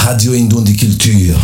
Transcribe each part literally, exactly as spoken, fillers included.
Radio Indundi Culture.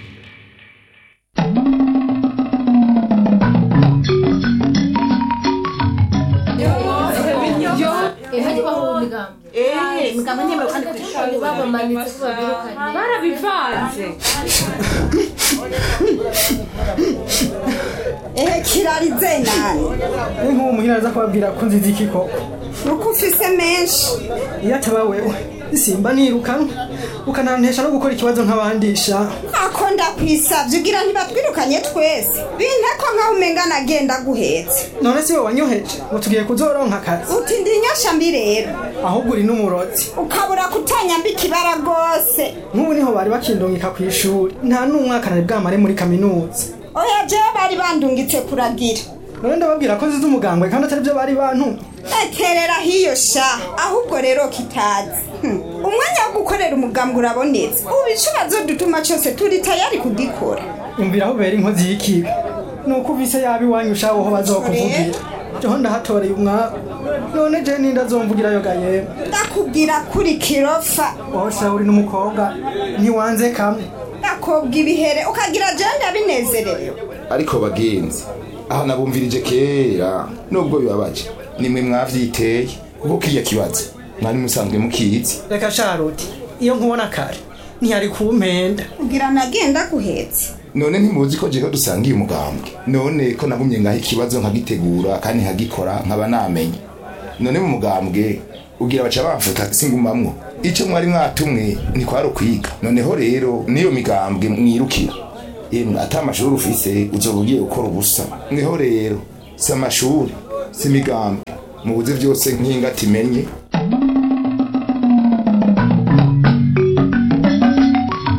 Eh kirarize nani ni nk'uwo muhira aza kubabwira ko nzizi iki koko nuko ufise menshi iyo ataba wewe simba nirukanwe ukanantesha no gukora ikibazo nk'abandisha ako ndakwisavye ugira ntibatwirukanye twese binteko nkaho umenga nagenda guhetse none si we wanyoheje ngo tugiye kuzoronka akazi uti ndi nyasha mbi rero ahubwo uri n'umurozi ukabura kutanyamba ikibara rwose nk'ubu niho bari bakindungika ku ishuri nta n'umwaka nari bwamare muri kaminuza oya jewe bari bandungitse kuragira none ndababwira ko nzize umugambwe kandi atari byo bari bantu eterera hiyo sha ahubwo rero kitazi hmm. umwanya wo gukorera umugambwe urabonetse ubu ikibazo dutuma cyose turi tayari kugikora umvira aho bera inkozi y'ikibi nuko ubise yabi wanyu ushaho ho bazokuvugira joho ndahatoreye umwaka none je ninda zomvugira yoga yemwe ndakubwira kuri kirofa wose uri n'umukobwa ntiwanze kamwe ndakobwa ibihere ukagira je ndabinezerewe ariko bagenzi aho nabumvirije kera nubwo bibabaje nimwe mwavyiteye kuko kiya kibazo mwari musanzwe mukizi reka Charlotte iyo nkubona kare ntiyari kumpenda ugira nagenda guhetse none ntimuzi ko jeho dusangiye umugambwe none ko nagumye ngaho ikibazo nkagitegura kandi nkagikora nkaba namenye none mu mugambwe ugira baca bamfuta singumamwo ico mwari mwatumwe ni kwaro kwiga noneho rero niyo migambwe mwirukira yemwe atamashuri ufise uzobugiye gukora ubusa mweho rero si amashuri si migambi mubuze vyose nkinga timenye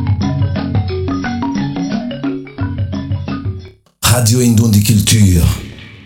Radio Indundi Culture.